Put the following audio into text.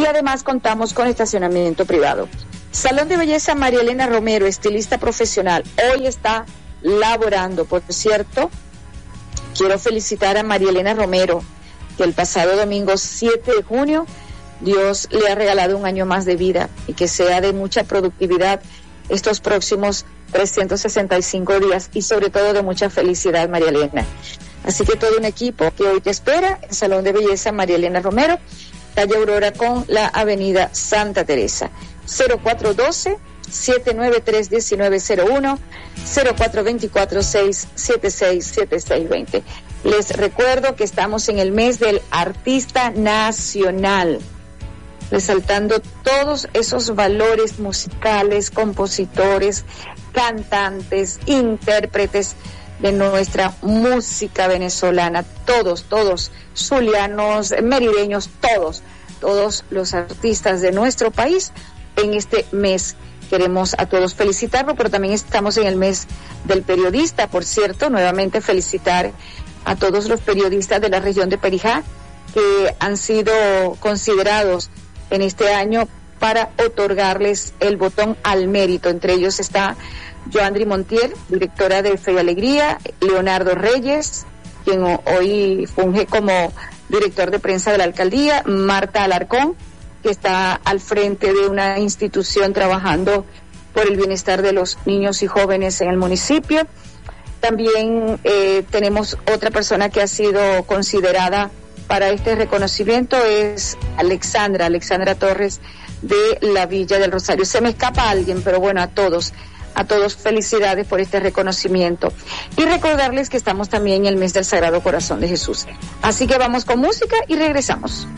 además contamos con estacionamiento privado. Salón de Belleza María Elena Romero, estilista profesional, hoy está laborando. Por cierto, quiero felicitar a María Elena Romero, que el pasado domingo 7 de junio Dios le ha regalado un año más de vida, y que sea de mucha productividad estos próximos 365 días, y sobre todo de mucha felicidad, María Elena. Así que todo un equipo que hoy te espera en Salón de Belleza María Elena Romero, calle Aurora con la avenida Santa Teresa. 0412-793-1901, 0424-676-7620. Les recuerdo que estamos en el mes del artista nacional, resaltando todos esos valores musicales, compositores, cantantes, intérpretes de nuestra música venezolana, todos, zulianos, merideños, todos los artistas de nuestro país. En este mes queremos a todos felicitarlo, pero también estamos en el mes del periodista. Por cierto, nuevamente felicitar a todos los periodistas de la región de Perijá que han sido considerados en este año para otorgarles el botón al mérito. Entre ellos está Joandri Montiel, directora de Fe y Alegría, Leonardo Reyes, quien hoy funge como director de prensa de la alcaldía, Marta Alarcón, que está al frente de una institución trabajando por el bienestar de los niños y jóvenes en el municipio. También tenemos otra persona que ha sido considerada para este reconocimiento, es Alexandra Torres, de la Villa del Rosario. Se me escapa alguien, pero bueno, a todos felicidades por este reconocimiento. Y recordarles que estamos también en el mes del Sagrado Corazón de Jesús. Así que vamos con música y regresamos.